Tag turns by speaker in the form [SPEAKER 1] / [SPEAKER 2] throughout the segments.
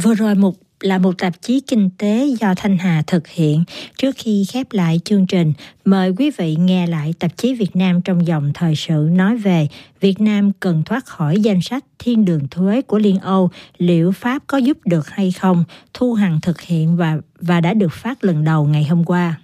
[SPEAKER 1] Vừa rồi là một tạp chí kinh tế do Thanh Hà thực hiện. Trước khi khép lại chương trình, mời quý vị nghe lại tạp chí Việt Nam trong dòng thời sự nói về Việt Nam cần thoát khỏi danh sách thiên đường thuế của Liên Âu. Liệu Pháp có giúp được hay không? Thu Hằng thực hiện và đã được phát lần đầu ngày hôm qua.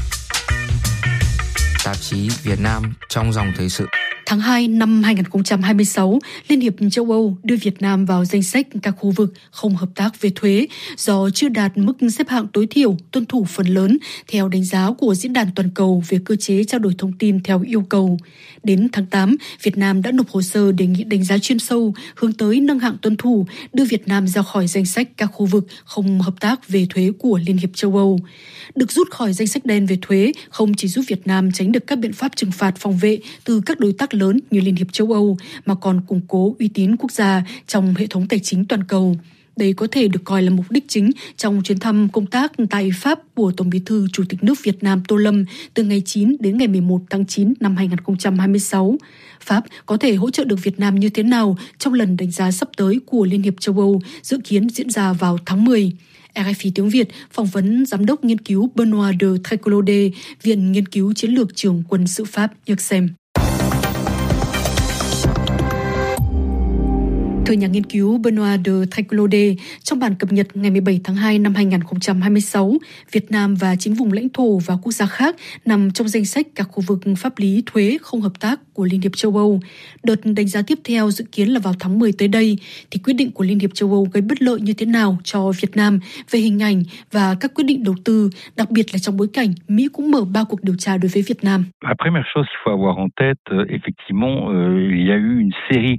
[SPEAKER 2] Tạp chí Việt Nam trong dòng thời sự.
[SPEAKER 3] Tháng 2 năm 2026, Liên hiệp châu Âu đưa Việt Nam vào danh sách các khu vực không hợp tác về thuế do chưa đạt mức xếp hạng tối thiểu tuân thủ phần lớn theo đánh giá của Diễn đàn Toàn cầu về cơ chế trao đổi thông tin theo yêu cầu. Đến tháng 8, Việt Nam đã nộp hồ sơ đề nghị đánh giá chuyên sâu hướng tới nâng hạng tuân thủ, đưa Việt Nam ra khỏi danh sách các khu vực không hợp tác về thuế của Liên hiệp châu Âu. Được rút khỏi danh sách đen về thuế không chỉ giúp Việt Nam tránh được các biện pháp trừng phạt phòng vệ từ các đối tác lớn như Liên hiệp châu Âu, mà còn củng cố uy tín quốc gia trong hệ thống tài chính toàn cầu. Đây có thể được coi là mục đích chính trong chuyến thăm công tác tại Pháp của Tổng Bí thư Chủ tịch nước Việt Nam Tô Lâm từ ngày 9 đến ngày 11 tháng 9 năm 2026. Pháp có thể hỗ trợ được Việt Nam như thế nào trong lần đánh giá sắp tới của Liên hiệp châu Âu dự kiến diễn ra vào tháng 10. RFI tiếng Việt phỏng vấn giám đốc nghiên cứu Benoît de Trécolaudet, Viện Nghiên cứu Chiến lược Trường quân sự Pháp IRSEM. Thưa nhà nghiên cứu Benoît de Trécolaudet, trong bản cập nhật ngày 17 tháng 2 năm 2026, Việt Nam và 9 vùng lãnh thổ và quốc gia khác nằm trong danh sách các khu vực pháp lý thuế không hợp tác của Liên hiệp châu Âu. Đợt đánh giá tiếp theo dự kiến là vào tháng 10 tới đây, thì quyết định của Liên hiệp châu Âu gây bất lợi như thế nào cho Việt Nam về hình ảnh và các quyết định đầu tư, đặc biệt là trong bối cảnh Mỹ cũng mở 3 cuộc điều tra đối với Việt Nam.
[SPEAKER 4] La première chose qu'il faut avoir en tête, effectivement, il y a eu une série.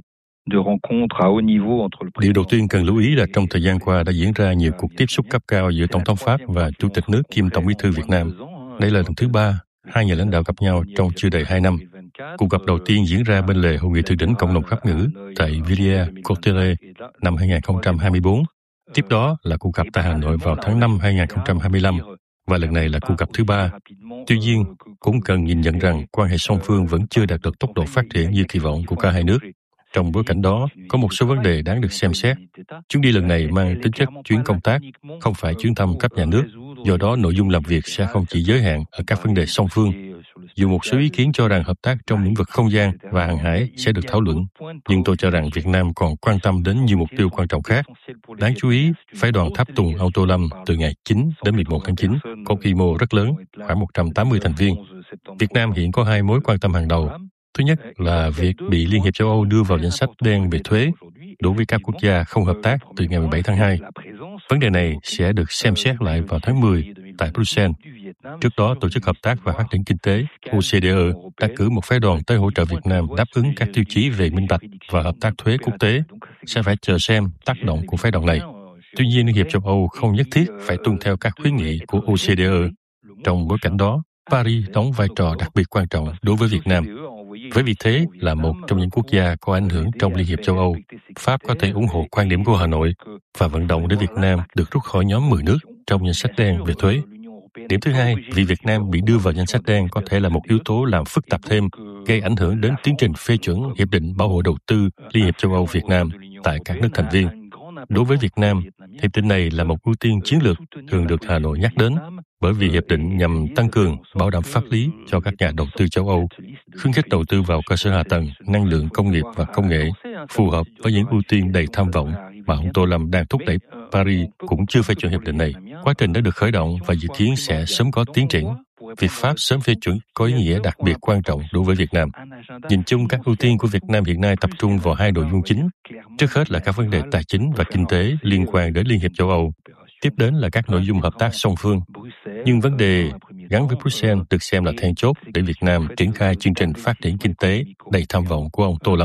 [SPEAKER 5] Điều đầu tiên cần lưu ý là trong thời gian qua đã diễn ra nhiều cuộc tiếp xúc cấp cao giữa Tổng thống Pháp và Chủ tịch nước kiêm Tổng Bí thư Việt Nam. Đây là lần thứ 3, hai nhà lãnh đạo gặp nhau trong chưa đầy 2 năm. Cuộc gặp đầu tiên diễn ra bên lề Hội nghị thượng đỉnh cộng đồng Pháp ngữ tại Villers-Cotterêts năm 2024. Tiếp đó là cuộc gặp tại Hà Nội vào tháng 5 2025. Và lần này là cuộc gặp thứ 3. Tuy nhiên, cũng cần nhìn nhận rằng quan hệ song phương vẫn chưa đạt được tốc độ phát triển như kỳ vọng của cả hai nước. Trong bối cảnh đó, có một số vấn đề đáng được xem xét. Chuyến đi lần này mang tính chất chuyến công tác, không phải chuyến thăm cấp nhà nước. Do đó, nội dung làm việc sẽ không chỉ giới hạn ở các vấn đề song phương. Dù một số ý kiến cho rằng hợp tác trong lĩnh vực không gian và hàng hải sẽ được thảo luận, nhưng tôi cho rằng Việt Nam còn quan tâm đến nhiều mục tiêu quan trọng khác. Đáng chú ý, phái đoàn tháp tùng Âu Tô Lâm từ ngày 9 đến 11 tháng 9 có quy mô rất lớn, khoảng 180 thành viên. Việt Nam hiện có 2 mối quan tâm hàng đầu. Thứ nhất là việc bị Liên hiệp châu Âu đưa vào danh sách đen về thuế đối với các quốc gia không hợp tác từ ngày 17 tháng 2. Vấn đề này sẽ được xem xét lại vào tháng 10 tại Bruxelles. Trước đó, Tổ chức Hợp tác và Phát triển Kinh tế OCDE đã cử một phái đoàn tới hỗ trợ Việt Nam đáp ứng các tiêu chí về minh bạch và hợp tác thuế quốc tế. Sẽ phải chờ xem tác động của phái đoàn này. Tuy nhiên, Liên hiệp châu Âu không nhất thiết phải tuân theo các khuyến nghị của OCDE. Trong bối cảnh đó, Paris đóng vai trò đặc biệt quan trọng đối với Việt Nam. Với vị thế là một trong những quốc gia có ảnh hưởng trong Liên hiệp châu Âu, Pháp có thể ủng hộ quan điểm của Hà Nội và vận động để Việt Nam được rút khỏi nhóm 10 nước trong danh sách đen về thuế. Điểm thứ hai, vì Việt Nam bị đưa vào danh sách đen có thể là một yếu tố làm phức tạp thêm, gây ảnh hưởng đến tiến trình phê chuẩn Hiệp định Bảo hộ Đầu tư Liên hiệp châu Âu Việt Nam tại các nước thành viên. Đối với Việt Nam, hiệp định này là một ưu tiên chiến lược thường được Hà Nội nhắc đến, bởi vì hiệp định nhằm tăng cường, bảo đảm pháp lý cho các nhà đầu tư châu Âu, khuyến khích đầu tư vào cơ sở hạ tầng, năng lượng công nghiệp và công nghệ, phù hợp với những ưu tiên đầy tham vọng mà ông Tô Lâm đang thúc đẩy. Paris cũng chưa phê chuẩn hiệp định này. Quá trình đã được khởi động và dự kiến sẽ sớm có tiến triển. Việc Pháp sớm phê chuẩn có ý nghĩa đặc biệt quan trọng đối với Việt Nam. Nhìn chung, các ưu tiên của Việt Nam hiện nay tập trung vào 2 nội dung chính. Trước hết là các vấn đề tài chính và kinh tế liên quan đến Liên hiệp châu Âu. Tiếp đến là các nội dung hợp tác song phương. Nhưng vấn đề gắn với Bruxelles được xem là then chốt để Việt Nam triển khai chương trình phát triển kinh tế đầy tham vọng của ông Tô Lâm.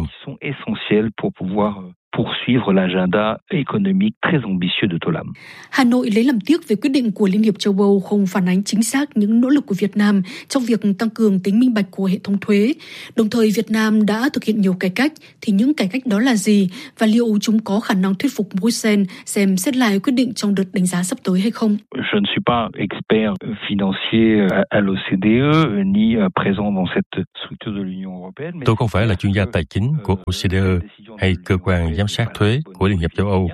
[SPEAKER 4] Poursuivre l'agenda économique très ambitieux de Tô Lâm.
[SPEAKER 3] Hà Nội lấy làm tiếc về quyết định của Liên hiệp châu Âu không phản ánh chính xác những nỗ lực của Việt Nam trong việc tăng cường tính minh bạch của hệ thống thuế. Đồng thời, Việt Nam đã thực hiện nhiều cải cách, thì những cải cách đó là gì và liệu chúng có khả năng thuyết phục Bruxelles xem xét lại quyết định trong đợt đánh giá sắp tới hay không?
[SPEAKER 4] Je ne suis pas expert financier à l'OCDE ni présent dans cette structure de l'Union européenne.
[SPEAKER 5] Tôi không phải là chuyên gia tài chính của OCDE hay cơ quan giám sát thuế của Liên hiệp châu Âu.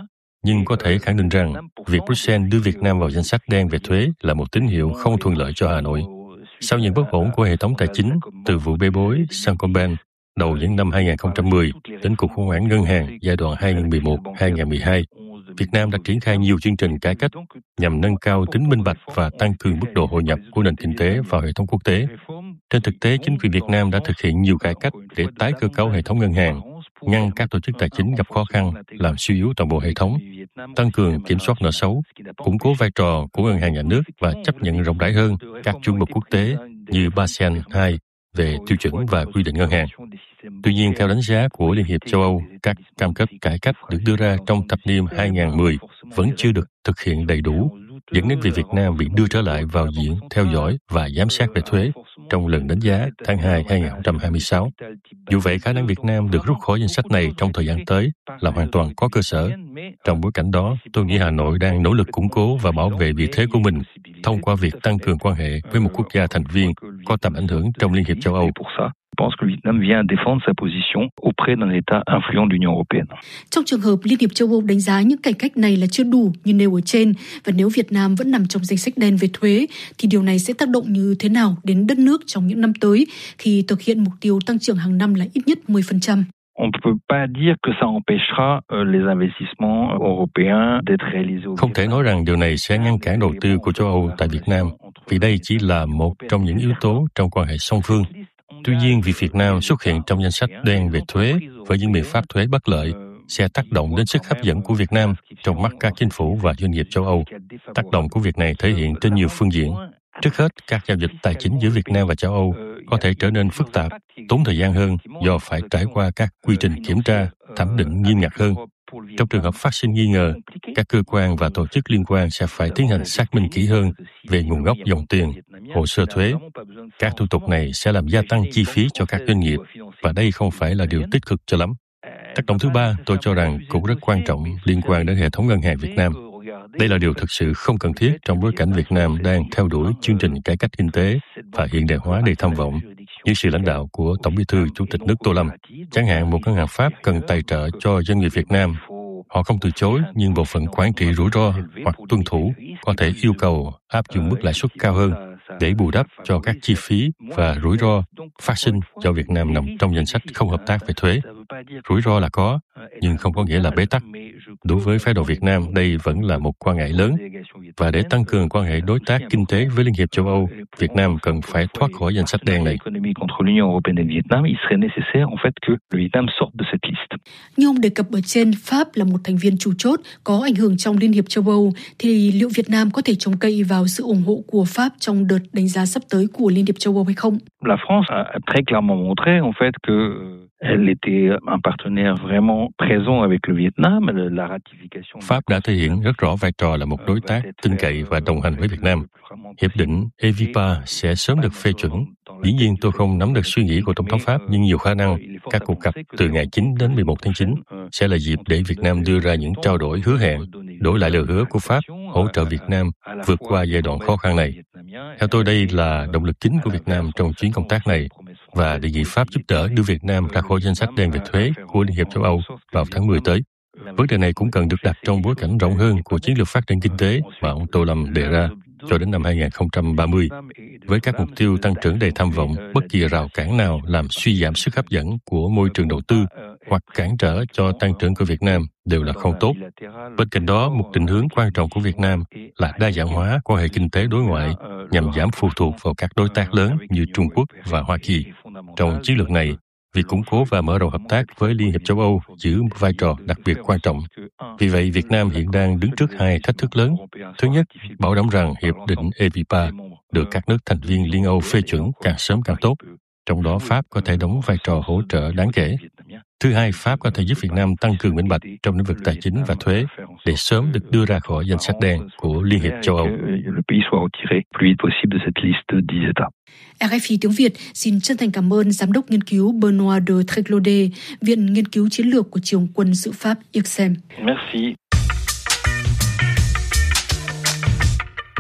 [SPEAKER 5] nhưng có thể khẳng định rằng việc Bruxelles đưa Việt Nam vào danh sách đen về thuế là một tín hiệu không thuận lợi cho Hà Nội. Sau những bất ổn của hệ thống tài chính, từ vụ bê bối Saint-Gobain đầu những năm 2010 đến cuộc khủng hoảng ngân hàng giai đoạn 2011-2012, Việt Nam đã triển khai nhiều chương trình cải cách nhằm nâng cao tính minh bạch và tăng cường mức độ hội nhập của nền kinh tế vào hệ thống quốc tế. Trên thực tế, chính quyền Việt Nam đã thực hiện nhiều cải cách để tái cơ cấu hệ thống ngân hàng, ngăn các tổ chức tài chính gặp khó khăn, làm suy yếu toàn bộ hệ thống, tăng cường kiểm soát nợ xấu, củng cố vai trò của ngân hàng nhà nước và chấp nhận rộng rãi hơn các chuẩn mực quốc tế như Basel II về tiêu chuẩn và quy định ngân hàng. Tuy nhiên, theo đánh giá của Liên hiệp châu Âu, các cam kết cải cách được đưa ra trong thập niên 2010 vẫn chưa được thực hiện đầy đủ, dẫn đến việc Việt Nam bị đưa trở lại vào diện theo dõi và giám sát về thuế trong lần đánh giá tháng 2 2026. Dù vậy, khả năng Việt Nam được rút khỏi danh sách này trong thời gian tới là hoàn toàn có cơ sở. Trong bối cảnh đó, tôi nghĩ Hà Nội đang nỗ lực củng cố và bảo vệ vị thế của mình thông qua việc tăng cường quan hệ với một quốc gia thành viên có tầm ảnh hưởng trong Liên hiệp châu Âu.
[SPEAKER 4] Je pense que le Vietnam vient défendre sa position auprès d'un État influent de l'Union européenne.
[SPEAKER 3] Trong trường hợp Liên hiệp châu Âu đánh giá những cải cách này là chưa đủ như nêu ở trên, và nếu Việt Nam vẫn nằm trong danh sách đen về thuế, thì điều này sẽ tác động như thế nào đến đất nước trong những năm tới khi thực hiện mục tiêu tăng trưởng hàng năm là ít nhất 10%?
[SPEAKER 4] On ne peut pas dire que ça empêchera les investissements européens d'être réalisés.
[SPEAKER 5] Không thể nói rằng điều này sẽ ngăn cản đầu tư của châu Âu tại Việt Nam, vì đây chỉ là một trong những yếu tố trong quan hệ song phương. Tuy nhiên, việc Việt Nam xuất hiện trong danh sách đen về thuế với những biện pháp thuế bất lợi sẽ tác động đến sức hấp dẫn của Việt Nam trong mắt các chính phủ và doanh nghiệp châu Âu. Tác động của việc này thể hiện trên nhiều phương diện. Trước hết, các giao dịch tài chính giữa Việt Nam và châu Âu có thể trở nên phức tạp, tốn thời gian hơn do phải trải qua các quy trình kiểm tra, thẩm định nghiêm ngặt hơn. Trong trường hợp phát sinh nghi ngờ, các cơ quan và tổ chức liên quan sẽ phải tiến hành xác minh kỹ hơn về nguồn gốc dòng tiền, hồ sơ thuế. Các thủ tục này sẽ làm gia tăng chi phí cho các doanh nghiệp, và đây không phải là điều tích cực cho lắm. Tác động thứ ba, tôi cho rằng cũng rất quan trọng liên quan đến hệ thống ngân hàng Việt Nam. Đây là điều thực sự không cần thiết trong bối cảnh Việt Nam đang theo đuổi chương trình cải cách kinh tế và hiện đại hóa đầy tham vọng, dưới sự lãnh đạo của Tổng Bí thư Chủ tịch nước Tô Lâm. Chẳng hạn, một ngân hàng Pháp cần tài trợ cho doanh nghiệp Việt Nam. Họ không từ chối, nhưng bộ phận quản trị rủi ro hoặc tuân thủ có thể yêu cầu áp dụng mức lãi suất cao hơn để bù đắp cho các chi phí và rủi ro phát sinh do Việt Nam nằm trong danh sách không hợp tác về thuế. Rủi ro là có, nhưng không có nghĩa là bế tắc. Đối với phái đoàn Việt Nam, đây vẫn là một quan ngại lớn. Và để tăng cường quan hệ đối tác kinh tế với Liên hiệp châu Âu, Việt Nam cần phải thoát khỏi danh sách đen này.
[SPEAKER 3] Như ông đề cập ở trên, Pháp là một thành viên chủ chốt có ảnh hưởng trong Liên hiệp châu Âu, thì liệu Việt Nam có thể trông cậy vào sự ủng hộ của Pháp trong đợt đánh giá sắp tới của Liên hiệp châu Âu hay không?
[SPEAKER 4] La France a très clairement montré en fait que elle était un partenaire vraiment présent avec le Vietnam. La ratification.
[SPEAKER 5] Pháp đã thể hiện rất rõ vai trò là một đối tác tin cậy và đồng hành với Việt Nam. Hiệp định EVPA sẽ sớm được phê chuẩn. Dĩ nhiên tôi không nắm được suy nghĩ của Tổng thống Pháp, nhưng nhiều khả năng các cuộc gặp từ ngày 9 đến 11 tháng 9 sẽ là dịp để Việt Nam đưa ra những trao đổi hứa hẹn, đổi lại lời hứa của Pháp hỗ trợ Việt Nam vượt qua giai đoạn khó khăn này. Theo tôi, đây là động lực chính của Việt Nam trong chuyến công tác này, và đề nghị Pháp giúp đỡ đưa Việt Nam ra khỏi danh sách đen về thuế của Liên hiệp châu Âu vào tháng 10 tới. Vấn đề này cũng cần được đặt trong bối cảnh rộng hơn của chiến lược phát triển kinh tế mà ông Tô Lâm đề ra cho đến năm 2030. Với các mục tiêu tăng trưởng đầy tham vọng, bất kỳ rào cản nào làm suy giảm sức hấp dẫn của môi trường đầu tư hoặc cản trở cho tăng trưởng của Việt Nam đều là không tốt. Bên cạnh đó, một định hướng quan trọng của Việt Nam là đa dạng hóa quan hệ kinh tế đối ngoại nhằm giảm phụ thuộc vào các đối tác lớn như Trung Quốc và Hoa Kỳ. Trong chiến lược này, việc củng cố và mở rộng hợp tác với Liên hiệp châu Âu giữ một vai trò đặc biệt quan trọng. Vì vậy, Việt Nam hiện đang đứng trước hai thách thức lớn. Thứ nhất, bảo đảm rằng Hiệp định EVPA được các nước thành viên Liên Âu phê chuẩn càng sớm càng tốt. Trong đó, Pháp có thể đóng vai trò hỗ trợ đáng kể. Thứ hai, Pháp có thể giúp Việt Nam tăng cường minh bạch trong lĩnh vực tài chính và thuế để sớm được đưa ra khỏi danh sách đen của Liên hiệp châu Âu.
[SPEAKER 3] RFI tiếng Việt xin chân thành cảm ơn Giám đốc nghiên cứu Benoît de Tréclaudet, Viện Nghiên cứu Chiến lược của Trường Quân sự Pháp IRSEM.
[SPEAKER 4] Merci.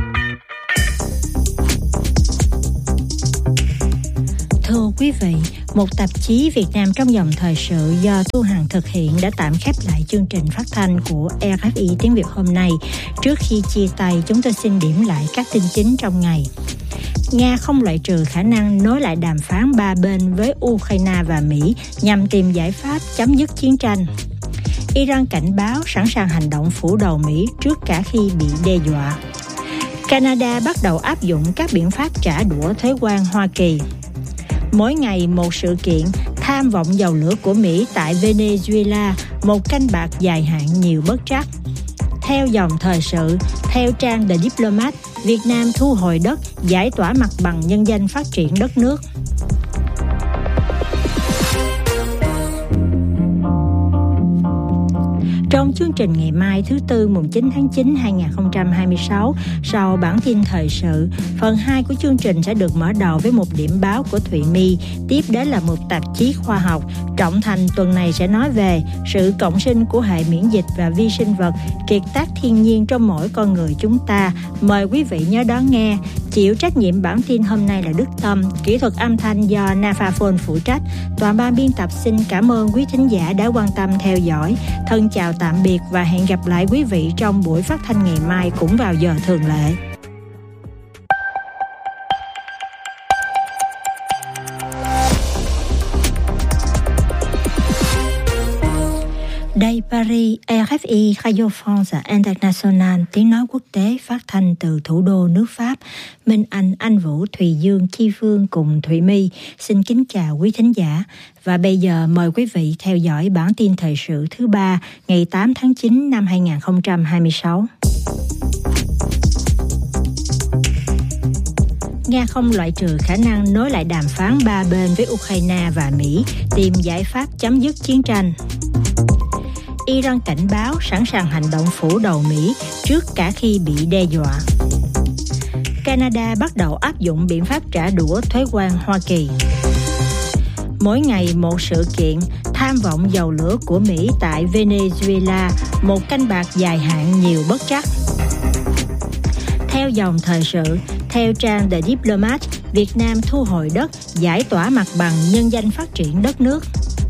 [SPEAKER 1] Thưa quý vị, Một tạp chí Việt Nam trong dòng thời sự do Thu Hằng thực hiện đã tạm khép lại chương trình phát thanh của RFI tiếng Việt hôm nay. Trước khi chia tay, chúng tôi xin điểm lại các tin chính trong ngày. Nga không loại trừ khả năng nối lại đàm phán ba bên với Ukraine và Mỹ nhằm tìm giải pháp chấm dứt chiến tranh. Iran cảnh báo sẵn sàng hành động phủ đầu Mỹ trước cả khi bị đe dọa. Canada bắt đầu áp dụng các biện pháp trả đũa thuế quan Hoa Kỳ. Mỗi ngày một sự kiện, tham vọng dầu lửa của Mỹ tại Venezuela, một canh bạc dài hạn nhiều bất trắc. Theo dòng thời sự, theo trang The Diplomat, Việt Nam thu hồi đất, giải tỏa mặt bằng nhân danh phát triển đất nước. Trong chương trình ngày mai thứ Tư mùng 9 tháng 9 2026, sau bản tin thời sự, phần 2 của chương trình sẽ được mở đầu với một điểm báo của Thụy My, tiếp đến là một tạp chí khoa học. Trọng Thành tuần này sẽ nói về sự cộng sinh của hệ miễn dịch và vi sinh vật, kiệt tác thiên nhiên trong mỗi con người chúng ta. Mời quý vị nhớ đón nghe. Chịu trách nhiệm bản tin hôm nay là Đức Tâm, kỹ thuật âm thanh do Nafaphone phụ trách. Toàn ban biên tập xin cảm ơn quý thính giả đã quan tâm theo dõi. Thân chào tạm biệt và hẹn gặp lại quý vị trong buổi phát thanh ngày mai cũng vào giờ thường lệ. Đây Paris, RFI Radio France International, tiếng nói quốc tế phát thanh từ thủ đô nước Pháp. Minh Anh Vũ, Thùy Dương, Chi Phương cùng Thụy My xin kính chào quý thính giả. Và bây giờ mời quý vị theo dõi bản tin thời sự thứ 3 ngày 8 tháng 9 năm 2026. Nga không loại trừ khả năng nối lại đàm phán ba bên với Ukraine và Mỹ, tìm giải pháp chấm dứt chiến tranh. Iran cảnh báo sẵn sàng hành động phủ đầu Mỹ trước cả khi bị đe dọa. Canada bắt đầu áp dụng biện pháp trả đũa thuế quan Hoa Kỳ. Mỗi ngày một sự kiện, tham vọng dầu lửa của Mỹ tại Venezuela, một canh bạc dài hạn nhiều bất trắc. Theo dòng thời sự, theo trang The Diplomat, Việt Nam thu hồi đất, giải tỏa mặt bằng nhân danh phát triển đất nước.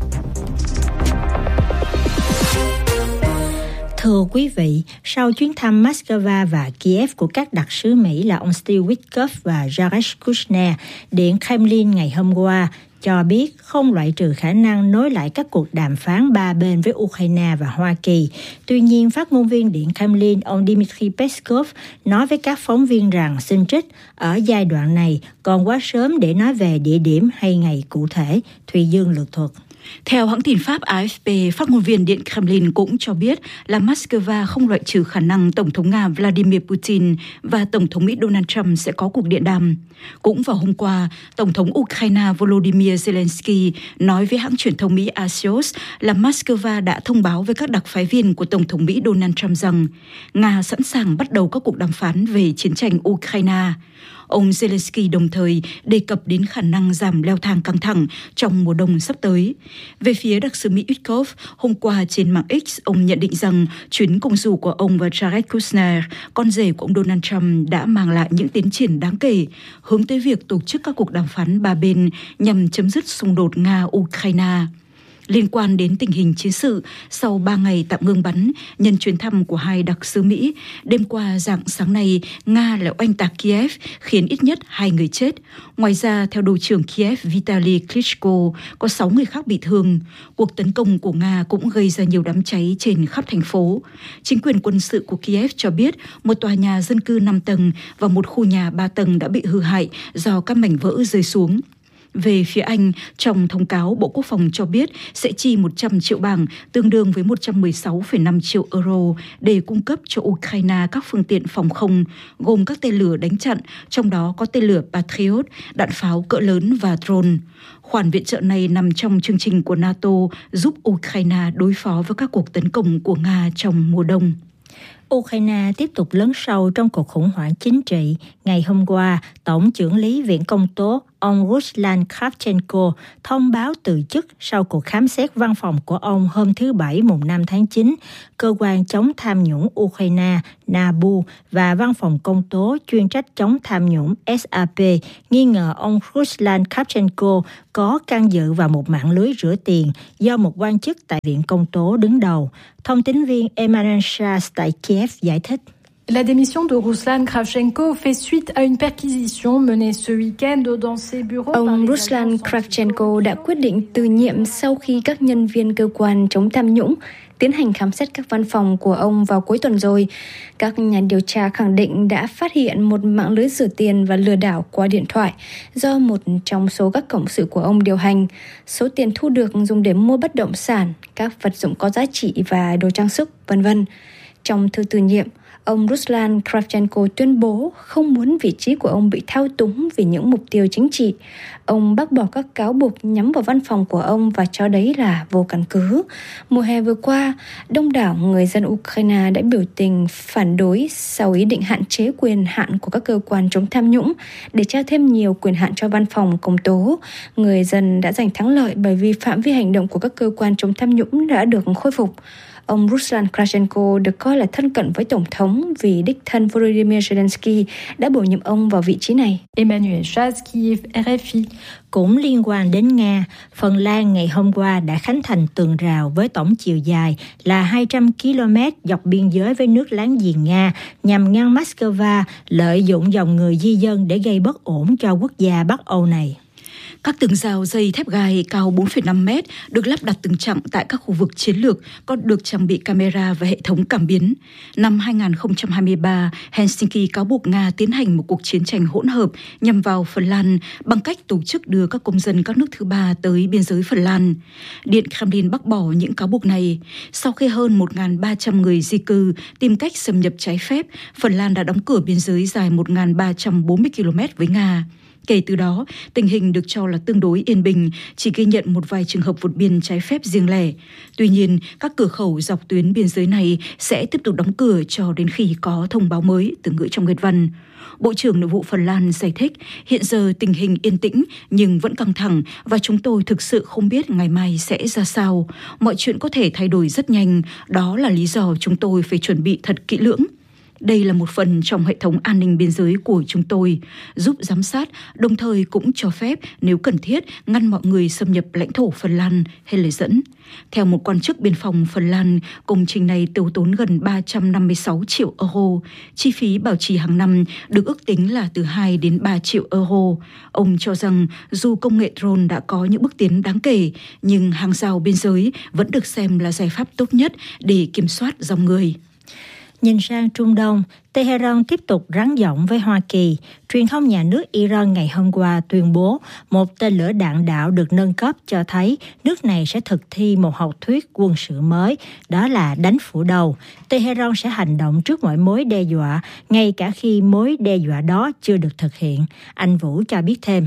[SPEAKER 1] Thưa quý vị, sau chuyến thăm Moscow và Kiev của các đặc sứ Mỹ là ông Steve Witkoff và Jared Kushner, Điện Kremlin ngày hôm qua cho biết không loại trừ khả năng nối lại các cuộc đàm phán ba bên với Ukraine và Hoa Kỳ. Tuy nhiên, phát ngôn viên Điện Kremlin ông Dmitry Peskov nói với các phóng viên rằng xin trích, ở giai đoạn này còn quá sớm để nói về địa điểm hay ngày cụ thể. Thùy Dương lược thuật.
[SPEAKER 3] Theo hãng tin Pháp AFP, phát ngôn viên Điện Kremlin cũng cho biết là Moscow không loại trừ khả năng Tổng thống Nga Vladimir Putin và Tổng thống Mỹ Donald Trump sẽ có cuộc điện đàm. Cũng vào hôm qua, Tổng thống Ukraine Volodymyr Zelensky nói với hãng truyền thông Mỹ Axios là Moscow đã thông báo với các đặc phái viên của Tổng thống Mỹ Donald Trump rằng Nga sẵn sàng bắt đầu các cuộc đàm phán về chiến tranh Ukraine. Ông Zelensky đồng thời đề cập đến khả năng giảm leo thang căng thẳng trong mùa đông sắp tới. Về phía đặc sứ Mỹ Witkoff, hôm qua trên mạng X, ông nhận định rằng chuyến công du của ông và Jared Kushner, con rể của ông Donald Trump, đã mang lại những tiến triển đáng kể, hướng tới việc tổ chức các cuộc đàm phán ba bên nhằm chấm dứt xung đột Nga-Ukraine. Liên quan đến tình hình chiến sự, sau 3 ngày tạm ngưng bắn nhân chuyến thăm của hai đặc sứ Mỹ, đêm qua rạng sáng nay, Nga lại oanh tạc Kiev, khiến ít nhất 2 người chết. Ngoài ra, theo đội trưởng Kiev Vitaly Klitschko, có 6 người khác bị thương. Cuộc tấn công của Nga cũng gây ra nhiều đám cháy trên khắp thành phố. Chính quyền quân sự của Kiev cho biết một tòa nhà dân cư 5 tầng và một khu nhà 3 tầng đã bị hư hại do các mảnh vỡ rơi xuống. Về phía Anh, trong thông cáo, Bộ Quốc phòng cho biết sẽ chi 100 triệu bảng, tương đương với 116,5 triệu euro, để cung cấp cho Ukraine các phương tiện phòng không, gồm các tên lửa đánh chặn, trong đó có tên lửa Patriot, đạn pháo cỡ lớn và drone. Khoản viện trợ này nằm trong chương trình của NATO giúp Ukraine đối phó với các cuộc tấn công của Nga trong mùa đông.
[SPEAKER 1] Ukraine tiếp tục lấn sâu trong cuộc khủng hoảng chính trị. Ngày hôm qua, Tổng chưởng lý Viện Công tố ông Ruslan Kravchenko thông báo từ chức sau cuộc khám xét văn phòng của ông hôm thứ Bảy mùng 5 tháng 9. Cơ quan chống tham nhũng Ukraine NABU và Văn phòng Công tố chuyên trách chống tham nhũng SAP nghi ngờ ông Ruslan Kravchenko có can dự vào một mạng lưới rửa tiền do một quan chức tại Viện Công tố đứng đầu. Thông tín viên Emmanuel Charles tại Kiev giải thích.
[SPEAKER 6] La démission de Ruslan Kravchenko fait suite à une perquisition menée ce week-end dans ses bureaux.
[SPEAKER 7] Ông Ruslan Kravchenko đã quyết định từ nhiệm sau khi các nhân viên cơ quan chống tham nhũng tiến hành khám xét các văn phòng của ông vào cuối tuần rồi. Các nhà điều tra khẳng định đã phát hiện một mạng lưới rửa tiền và lừa đảo qua điện thoại do một trong số các cộng sự của ông điều hành. Số tiền thu được dùng để mua bất động sản, các vật dụng có giá trị và đồ trang sức, v.v. Trong thư từ nhiệm, ông Ruslan Kravchenko tuyên bố không muốn vị trí của ông bị thao túng vì những mục tiêu chính trị. Ông bác bỏ các cáo buộc nhắm vào văn phòng của ông và cho đấy là vô căn cứ. Mùa hè vừa qua, đông đảo người dân Ukraine đã biểu tình phản đối sau ý định hạn chế quyền hạn của các cơ quan chống tham nhũng để trao thêm nhiều quyền hạn cho văn phòng công tố. Người dân đã giành thắng lợi bởi vì phạm vi hành động của các cơ quan chống tham nhũng đã được khôi phục. Ông Ruslan Kravchenko được coi là thân cận với Tổng thống vì đích thân Volodymyr Zelensky đã bổ nhiệm ông vào vị trí này.
[SPEAKER 6] Emmanuel Charles, Kiev, RFI.
[SPEAKER 1] Cũng liên quan đến Nga, Phần Lan ngày hôm qua đã khánh thành tường rào với tổng chiều dài là 200 km dọc biên giới với nước láng giềng Nga nhằm ngăn Moscow lợi dụng dòng người di dân để gây bất ổn cho quốc gia Bắc Âu này.
[SPEAKER 3] Các tường rào dây thép gai cao 4,5 mét được lắp đặt từng chặng tại các khu vực chiến lược, có được trang bị camera và hệ thống cảm biến. Năm 2023, Helsinki cáo buộc Nga tiến hành một cuộc chiến tranh hỗn hợp nhằm vào Phần Lan bằng cách tổ chức đưa các công dân các nước thứ ba tới biên giới Phần Lan. Điện Kremlin bác bỏ những cáo buộc này. Sau khi hơn 1.300 người di cư tìm cách xâm nhập trái phép, Phần Lan đã đóng cửa biên giới dài 1.340 km với Nga. Kể từ đó, tình hình được cho là tương đối yên bình, chỉ ghi nhận một vài trường hợp vượt biên trái phép riêng lẻ. Tuy nhiên, các cửa khẩu dọc tuyến biên giới này sẽ tiếp tục đóng cửa cho đến khi có thông báo mới, từ ngữ trong Nguyệt văn. Bộ trưởng Nội vụ Phần Lan giải thích, hiện giờ tình hình yên tĩnh nhưng vẫn căng thẳng và chúng tôi thực sự không biết ngày mai sẽ ra sao. Mọi chuyện có thể thay đổi rất nhanh, đó là lý do chúng tôi phải chuẩn bị thật kỹ lưỡng. Đây là một phần trong hệ thống an ninh biên giới của chúng tôi, giúp giám sát, đồng thời cũng cho phép, nếu cần thiết, ngăn mọi người xâm nhập lãnh thổ Phần Lan hay lời dẫn. Theo một quan chức biên phòng Phần Lan, công trình này tiêu tốn gần 356 triệu euro. Chi phí bảo trì hàng năm được ước tính là từ 2 đến 3 triệu euro. Ông cho rằng dù công nghệ drone đã có những bước tiến đáng kể, nhưng hàng rào biên giới vẫn được xem là giải pháp tốt nhất để kiểm soát dòng người.
[SPEAKER 1] Nhìn sang Trung Đông, Tehran tiếp tục rắn giọng với Hoa Kỳ. Truyền thông nhà nước Iran ngày hôm qua tuyên bố một tên lửa đạn đạo được nâng cấp cho thấy nước này sẽ thực thi một học thuyết quân sự mới, đó là đánh phủ đầu. Tehran sẽ hành động trước mọi mối đe dọa, ngay cả khi mối đe dọa đó chưa được thực hiện. Anh Vũ cho biết thêm.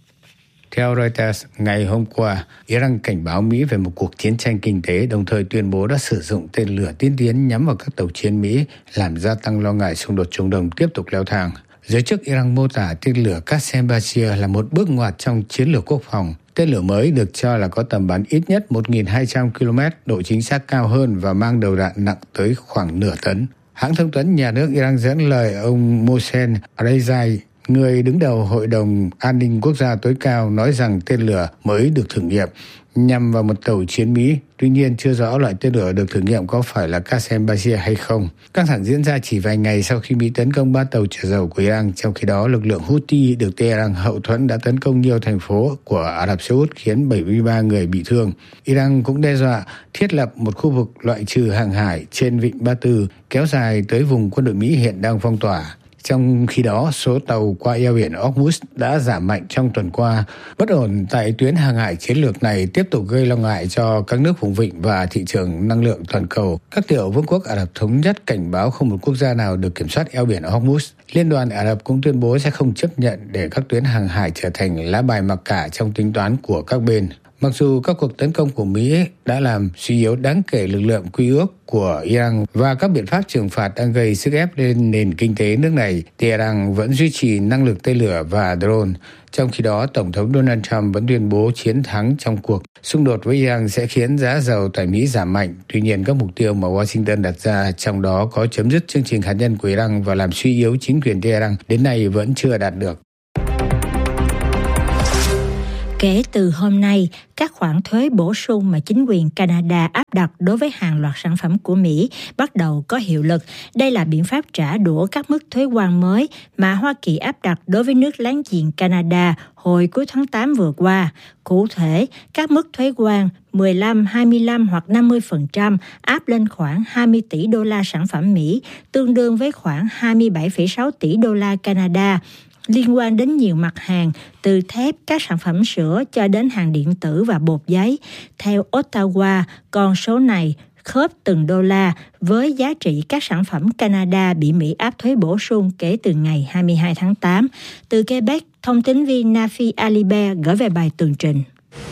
[SPEAKER 8] Theo Reuters, ngày hôm qua, Iran cảnh báo Mỹ về một cuộc chiến tranh kinh tế, đồng thời tuyên bố đã sử dụng tên lửa tiên tiến nhắm vào các tàu chiến Mỹ, làm gia tăng lo ngại xung đột Trung Đông tiếp tục leo thang. Giới chức Iran mô tả tên lửa Qasem-Basir là một bước ngoặt trong chiến lược quốc phòng. Tên lửa mới được cho là có tầm bắn ít nhất 1.200 km, độ chính xác cao hơn và mang đầu đạn nặng tới khoảng nửa tấn. Hãng thông tấn nhà nước Iran dẫn lời ông Mohsen Rezai, người đứng đầu Hội đồng An ninh Quốc gia tối cao, nói rằng tên lửa mới được thử nghiệm nhằm vào một tàu chiến Mỹ. Tuy nhiên, chưa rõ loại tên lửa được thử nghiệm có phải là Qasem-Basir hay không. Căng thẳng diễn ra chỉ vài ngày sau khi Mỹ tấn công 3 tàu chở dầu của Iran. Trong khi đó, lực lượng Houthi được Tehran hậu thuẫn đã tấn công nhiều thành phố của Ả Rập Xê Út, khiến 73 người bị thương. Iran cũng đe dọa thiết lập một khu vực loại trừ hàng hải trên vịnh Ba Tư, kéo dài tới vùng quân đội Mỹ hiện đang phong tỏa. Trong khi đó, số tàu qua eo biển Hormuz đã giảm mạnh trong tuần qua. Bất ổn tại tuyến hàng hải chiến lược này tiếp tục gây lo ngại cho các nước vùng vịnh và thị trường năng lượng toàn cầu. Các tiểu vương quốc Ả Rập Thống Nhất cảnh báo không một quốc gia nào được kiểm soát eo biển Hormuz. Liên đoàn Ả Rập cũng tuyên bố sẽ không chấp nhận để các tuyến hàng hải trở thành lá bài mặc cả trong tính toán của các bên. Mặc dù các cuộc tấn công của Mỹ đã làm suy yếu đáng kể lực lượng quy ước của Iran và các biện pháp trừng phạt đang gây sức ép lên nền kinh tế nước này, Tehran vẫn duy trì năng lực tên lửa và drone. Trong khi đó, Tổng thống Donald Trump vẫn tuyên bố chiến thắng trong cuộc xung đột với Iran sẽ khiến giá dầu tại Mỹ giảm mạnh. Tuy nhiên, các mục tiêu mà Washington đặt ra, trong đó có chấm dứt chương trình hạt nhân của Iran và làm suy yếu chính quyền Tehran, đến nay vẫn chưa đạt được.
[SPEAKER 1] Kể từ hôm nay, các khoản thuế bổ sung mà chính quyền Canada áp đặt đối với hàng loạt sản phẩm của Mỹ bắt đầu có hiệu lực. Đây là biện pháp trả đũa các mức thuế quan mới mà Hoa Kỳ áp đặt đối với nước láng giềng Canada hồi cuối tháng 8 vừa qua. Cụ thể, các mức thuế quan 15, 25 hoặc 50% áp lên khoảng 20 tỷ đô la sản phẩm Mỹ, tương đương với khoảng 27,6 tỷ đô la Canada, liên quan đến nhiều mặt hàng, từ thép, các sản phẩm sữa cho đến hàng điện tử và bột giấy. Theo Ottawa, con số này khớp từng đô la với giá trị các sản phẩm Canada bị Mỹ áp thuế bổ sung kể từ ngày 22 tháng 8. Từ Quebec, thông tín viên Nafi Alibert gửi về bài tường trình.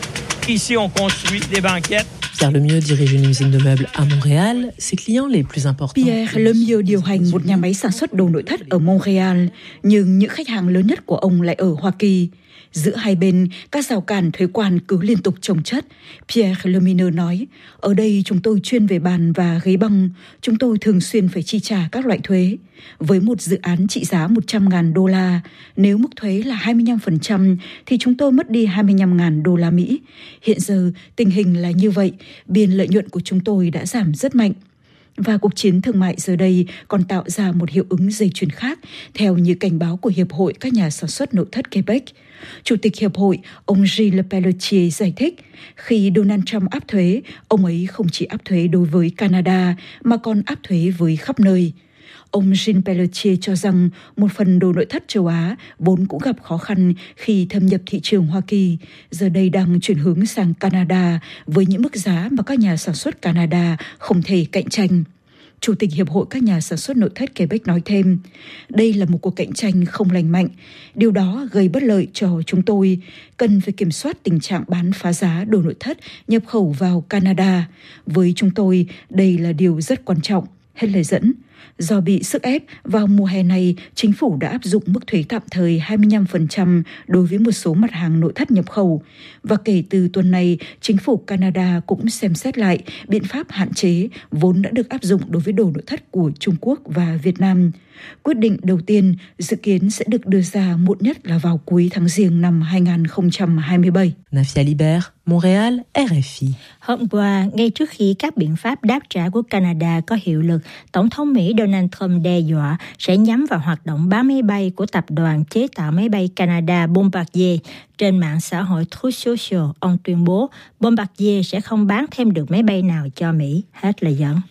[SPEAKER 9] Ici, on construit des banquettes. Pierre Lemieux dirige une usine de meubles à Montréal. Ses clients les plus importants.
[SPEAKER 10] Pierre Lemieux điều hành một nhà máy sản xuất đồ nội thất ở Montréal, nhưng những khách hàng lớn nhất của ông lại ở Hoa Kỳ. Giữa hai bên, các rào cản thuế quan cứ liên tục chồng chất. Pierre Lemieux nói, ở đây chúng tôi chuyên về bàn và ghế băng. Chúng tôi thường xuyên phải chi trả các loại thuế. Với một dự án trị giá 100.000 đô la, nếu mức thuế là 25% thì chúng tôi mất đi 25.000 đô la Mỹ. Hiện giờ, tình hình là như vậy, biên lợi nhuận của chúng tôi đã giảm rất mạnh. Và cuộc chiến thương mại giờ đây còn tạo ra một hiệu ứng dây chuyền khác, theo như cảnh báo của Hiệp hội các nhà sản xuất nội thất Quebec. Chủ tịch Hiệp hội, ông Gilles Pelletier giải thích, khi Donald Trump áp thuế, ông ấy không chỉ áp thuế đối với Canada, mà còn áp thuế với khắp nơi. Ông Gilles Pelletier cho rằng một phần đồ nội thất châu Á vốn cũng gặp khó khăn khi thâm nhập thị trường Hoa Kỳ, giờ đây đang chuyển hướng sang Canada với những mức giá mà các nhà sản xuất Canada không thể cạnh tranh. Chủ tịch Hiệp hội các nhà sản xuất nội thất Quebec nói thêm, đây là một cuộc cạnh tranh không lành mạnh. Điều đó gây bất lợi cho chúng tôi, cần phải kiểm soát tình trạng bán phá giá đồ nội thất nhập khẩu vào Canada. Với chúng tôi, đây là điều rất quan trọng. Hết lời dẫn. Do bị sức ép, vào mùa hè này, chính phủ đã áp dụng mức thuế tạm thời 25% đối với một số mặt hàng nội thất nhập khẩu. Và kể từ tuần này, chính phủ Canada cũng xem xét lại biện pháp hạn chế vốn đã được áp dụng đối với đồ nội thất của Trung Quốc và Việt Nam. Quyết định đầu tiên dự kiến sẽ được đưa ra muộn nhất là vào cuối tháng Giêng năm 2027.
[SPEAKER 9] Nafi Alibert, Montréal, RFI.
[SPEAKER 1] Hôm qua, ngay trước khi các biện pháp đáp trả của Canada có hiệu lực, Tổng thống Mỹ Donald Trump đe dọa sẽ nhắm vào hoạt động bán máy bay của tập đoàn chế tạo máy bay Canada Bombardier. Trên mạng xã hội Truth Social, ông tuyên bố Bombardier sẽ không bán thêm được máy bay nào cho Mỹ. Hết lời dẫn.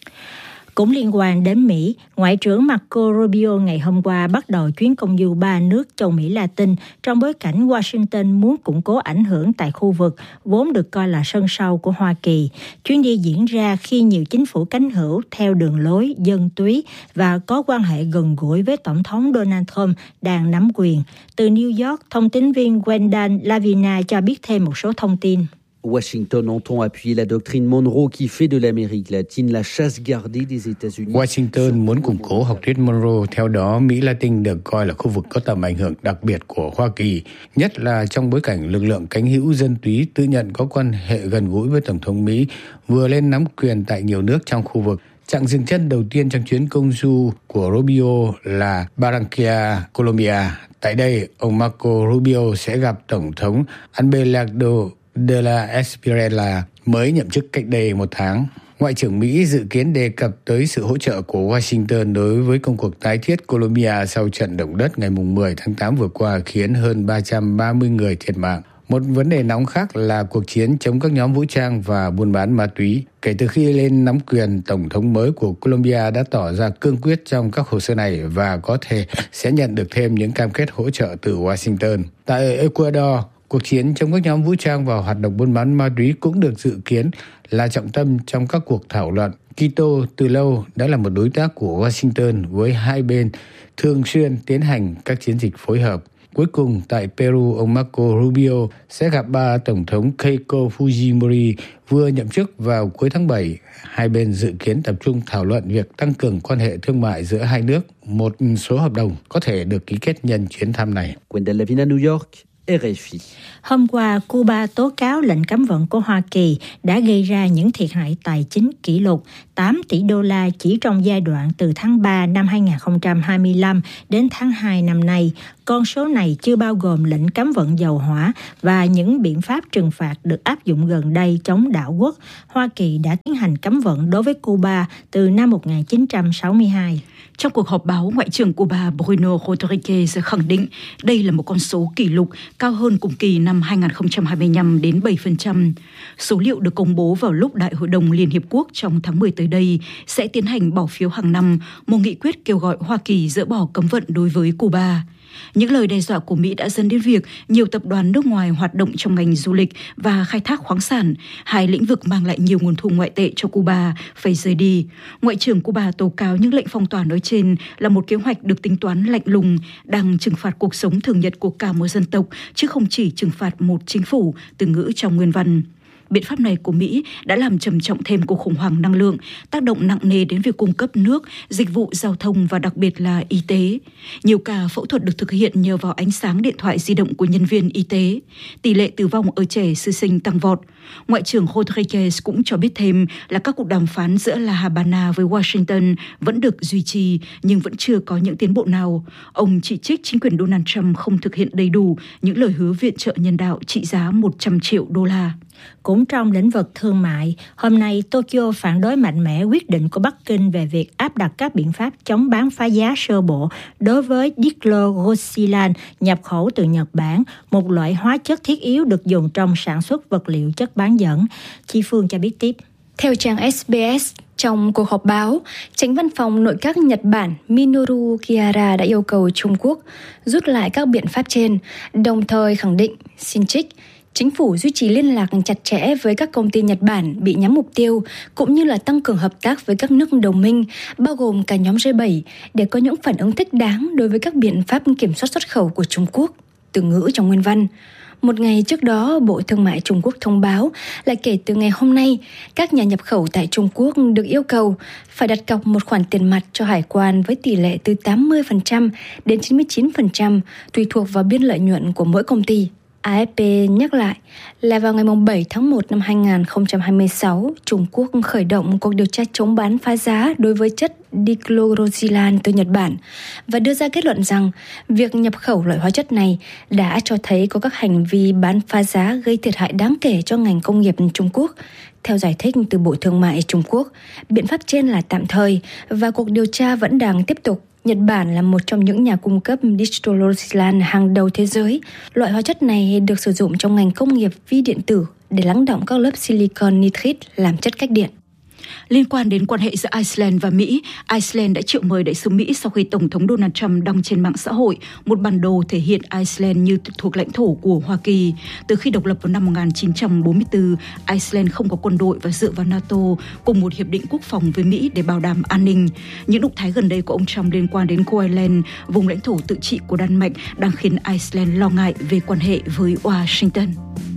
[SPEAKER 1] Cũng liên quan đến Mỹ, Ngoại trưởng Marco Rubio ngày hôm qua bắt đầu chuyến công du 3 nước châu Mỹ Latin trong bối cảnh Washington muốn củng cố ảnh hưởng tại khu vực vốn được coi là sân sau của Hoa Kỳ. Chuyến đi diễn ra khi nhiều chính phủ cánh hữu theo đường lối dân túy và có quan hệ gần gũi với Tổng thống Donald Trump đang nắm quyền. Từ New York, thông tín viên Wendell Lavina cho biết thêm một số thông tin.
[SPEAKER 11] Washington entend appuyer la doctrine Monroe qui fait de l'Amérique latine la chasse gardée des États-Unis.
[SPEAKER 8] Washington muốn củng cố học thuyết Monroe, theo đó Mỹ Latin được coi là khu vực có tầm ảnh hưởng đặc biệt của Hoa Kỳ, nhất là trong bối cảnh lực lượng cánh hữu dân túy tự nhận có quan hệ gần gũi với Tổng thống Mỹ vừa lên nắm quyền tại nhiều nước trong khu vực. Chặng dừng chân đầu tiên trong chuyến công du của Rubio là Barranquilla, Colombia. Tại đây, ông Marco Rubio sẽ gặp Tổng thống Abelardo de la Espriella mới nhậm chức cách đây 1 tháng. Ngoại trưởng Mỹ dự kiến đề cập tới sự hỗ trợ của Washington đối với công cuộc tái thiết Colombia sau trận động đất ngày 10 tháng 8 vừa qua khiến hơn 330 người thiệt mạng. Một vấn đề nóng khác là cuộc chiến chống các nhóm vũ trang và buôn bán ma túy. Kể từ khi lên nắm quyền, Tổng thống mới của Colombia đã tỏ ra cương quyết trong các hồ sơ này và có thể sẽ nhận được thêm những cam kết hỗ trợ từ Washington. Tại Ecuador, cuộc chiến chống các nhóm vũ trang và hoạt động buôn bán ma túy cũng được dự kiến là trọng tâm trong các cuộc thảo luận. Quito từ lâu đã là một đối tác của Washington với hai bên thường xuyên tiến hành các chiến dịch phối hợp. Cuối cùng, tại Peru, ông Marco Rubio sẽ gặp bà Tổng thống Keiko Fujimori vừa nhậm chức vào cuối tháng 7. Hai bên dự kiến tập trung thảo luận việc tăng cường quan hệ thương mại giữa hai nước. Một số hợp đồng có thể được ký kết nhân chuyến thăm này.
[SPEAKER 11] Wendell Levine, New York, RFI.
[SPEAKER 1] Hôm qua, Cuba tố cáo lệnh cấm vận của Hoa Kỳ đã gây ra những thiệt hại tài chính kỷ lục 8 tỷ đô la chỉ trong giai đoạn từ tháng 3 năm 2025 đến tháng 2 năm nay. Con số này chưa bao gồm lệnh cấm vận dầu hỏa và những biện pháp trừng phạt được áp dụng gần đây chống đảo quốc. Hoa Kỳ đã tiến hành cấm vận đối với Cuba từ năm 1962.
[SPEAKER 10] Trong cuộc họp báo, Ngoại trưởng Cuba Bruno Rodriguez khẳng định đây là một con số kỷ lục cao hơn cùng kỳ năm 2025 đến 7%. Số liệu được công bố vào lúc Đại hội đồng Liên Hiệp Quốc trong tháng 10 tới đây sẽ tiến hành bỏ phiếu hàng năm một nghị quyết kêu gọi Hoa Kỳ dỡ bỏ cấm vận đối với Cuba. Những lời đe dọa của Mỹ đã dẫn đến việc nhiều tập đoàn nước ngoài hoạt động trong ngành du lịch và khai thác khoáng sản, hai lĩnh vực mang lại nhiều nguồn thu ngoại tệ cho Cuba, phải rời đi. Ngoại trưởng Cuba tố cáo những lệnh phong tỏa nói trên là một kế hoạch được tính toán lạnh lùng, đang trừng phạt cuộc sống thường nhật của cả một dân tộc, chứ không chỉ trừng phạt một chính phủ, từ ngữ trong nguyên văn. Biện pháp này của Mỹ đã làm trầm trọng thêm cuộc khủng hoảng năng lượng, tác động nặng nề đến việc cung cấp nước, dịch vụ giao thông và đặc biệt là y tế. Nhiều ca phẫu thuật được thực hiện nhờ vào ánh sáng điện thoại di động của nhân viên y tế. Tỷ lệ tử vong ở trẻ sơ sinh tăng vọt. Ngoại trưởng Rodriguez cũng cho biết thêm là các cuộc đàm phán giữa La Habana với Washington vẫn được duy trì nhưng vẫn chưa có những tiến bộ nào. Ông chỉ trích chính quyền Donald Trump không thực hiện đầy đủ những lời hứa viện trợ nhân đạo trị giá 100 triệu đô la.
[SPEAKER 1] Cũng trong lĩnh vực thương mại, hôm nay Tokyo phản đối mạnh mẽ quyết định của Bắc Kinh về việc áp đặt các biện pháp chống bán phá giá sơ bộ đối với dichlorosilan nhập khẩu từ Nhật Bản, một loại hóa chất thiết yếu được dùng trong sản xuất vật liệu chất bán dẫn. Chi Phương cho biết tiếp.
[SPEAKER 7] Theo trang SBS, trong cuộc họp báo, Chánh văn phòng nội các Nhật Bản Minoru Kihara đã yêu cầu Trung Quốc rút lại các biện pháp trên, đồng thời khẳng định, xin trích, chính phủ duy trì liên lạc chặt chẽ với các công ty Nhật Bản bị nhắm mục tiêu, cũng như là tăng cường hợp tác với các nước đồng minh, bao gồm cả nhóm G7, để có những phản ứng thích đáng đối với các biện pháp kiểm soát xuất khẩu của Trung Quốc, từ ngữ trong nguyên văn. Một ngày trước đó, Bộ Thương mại Trung Quốc thông báo là kể từ ngày hôm nay, các nhà nhập khẩu tại Trung Quốc được yêu cầu phải đặt cọc một khoản tiền mặt cho hải quan với tỷ lệ từ 80% đến 99%, tùy thuộc vào biên lợi nhuận của mỗi công ty. AFP nhắc lại là vào ngày 7 tháng 1 năm 2026, Trung Quốc khởi động cuộc điều tra chống bán phá giá đối với chất dichlorosilan từ Nhật Bản và đưa ra kết luận rằng việc nhập khẩu loại hóa chất này đã cho thấy có các hành vi bán phá giá gây thiệt hại đáng kể cho ngành công nghiệp Trung Quốc. Theo giải thích từ Bộ Thương mại Trung Quốc, biện pháp trên là tạm thời và cuộc điều tra vẫn đang tiếp tục. Nhật Bản là một trong những nhà cung cấp dichlorosilan hàng đầu thế giới. Loại hóa chất này được sử dụng trong ngành công nghiệp vi điện tử để lắng đọng các lớp silicon nitride làm chất cách điện.
[SPEAKER 10] Liên quan đến quan hệ giữa Iceland và Mỹ, Iceland đã triệu mời đại sứ Mỹ sau khi Tổng thống Donald Trump đăng trên mạng xã hội một bản đồ thể hiện Iceland như thuộc lãnh thổ của Hoa Kỳ. Từ khi độc lập vào năm 1944, Iceland không có quân đội và dựa vào NATO cùng một hiệp định quốc phòng với Mỹ để bảo đảm an ninh. Những động thái gần đây của ông Trump liên quan đến Groenland, vùng lãnh thổ tự trị của Đan Mạch, đang khiến Iceland lo ngại về quan hệ với Washington.